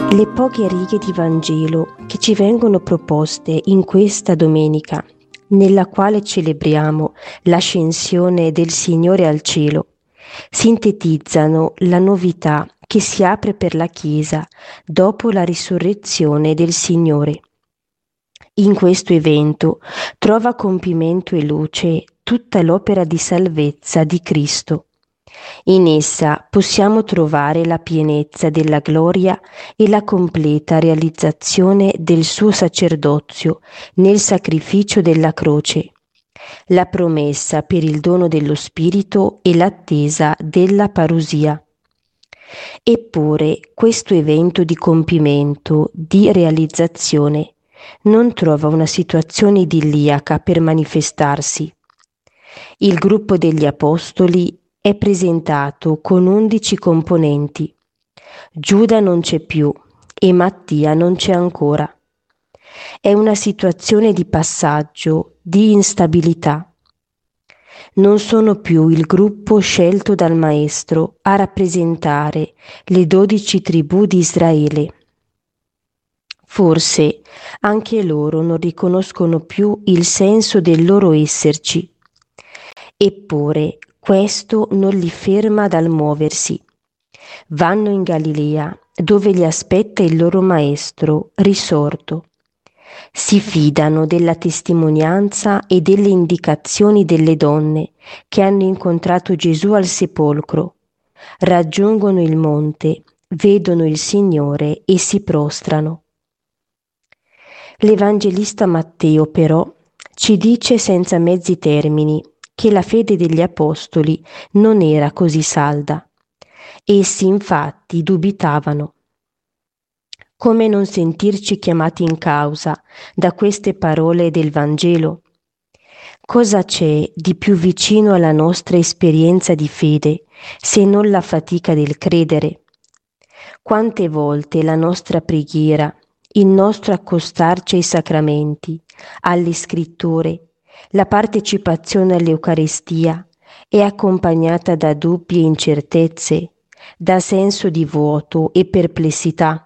Le poche righe di Vangelo che ci vengono proposte in questa domenica, nella quale celebriamo l'ascensione del Signore al cielo, sintetizzano la novità che si apre per la Chiesa dopo la risurrezione del Signore. In questo evento trova compimento e luce tutta l'opera di salvezza di Cristo. In essa possiamo trovare la pienezza della gloria e la completa realizzazione del suo sacerdozio nel sacrificio della croce, la promessa per il dono dello Spirito e l'attesa della parusia. Eppure questo evento di compimento, di realizzazione, non trova una situazione idilliaca per manifestarsi. Il gruppo degli Apostoli è presentato con 11 componenti. Giuda non c'è più e Mattia non c'è ancora. È una situazione di passaggio, di instabilità. Non sono più il gruppo scelto dal Maestro a rappresentare le 12 tribù di Israele. Forse anche loro non riconoscono più il senso del loro esserci. Eppure questo non li ferma dal muoversi. Vanno in Galilea, dove li aspetta il loro Maestro risorto. Si fidano della testimonianza e delle indicazioni delle donne che hanno incontrato Gesù al sepolcro. Raggiungono il monte, vedono il Signore e si prostrano. L'Evangelista Matteo, però, ci dice senza mezzi termini che la fede degli Apostoli non era così salda. Essi infatti dubitavano. Come non sentirci chiamati in causa da queste parole del Vangelo? Cosa c'è di più vicino alla nostra esperienza di fede se non la fatica del credere? Quante volte la nostra preghiera, il nostro accostarci ai sacramenti, alle scritture, la partecipazione all'Eucaristia è accompagnata da dubbi e incertezze, da senso di vuoto e perplessità.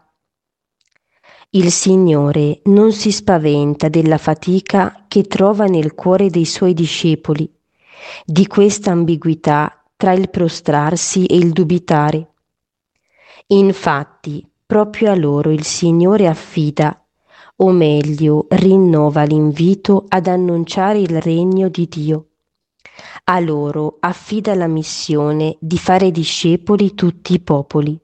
Il Signore non si spaventa della fatica che trova nel cuore dei Suoi discepoli, di questa ambiguità tra il prostrarsi e il dubitare. Infatti, proprio a loro il Signore affida, o meglio, rinnova l'invito ad annunciare il regno di Dio. A loro affida la missione di fare discepoli tutti i popoli.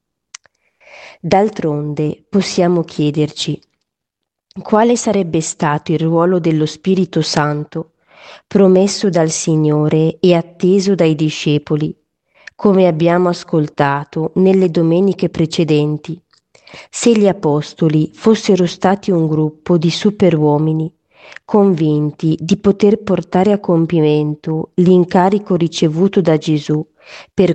D'altronde possiamo chiederci quale sarebbe stato il ruolo dello Spirito Santo promesso dal Signore e atteso dai discepoli, come abbiamo ascoltato nelle domeniche precedenti, se gli Apostoli fossero stati un gruppo di superuomini convinti di poter portare a compimento l'incarico ricevuto da Gesù per